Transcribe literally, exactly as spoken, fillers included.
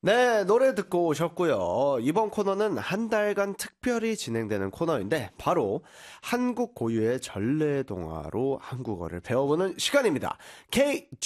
네, 노래 듣고 오셨고요. 이번 코너는 한 달간 특별히 진행되는 코너인데 바로 한국 고유의 전래동화로 한국어를 배워보는 시간입니다. K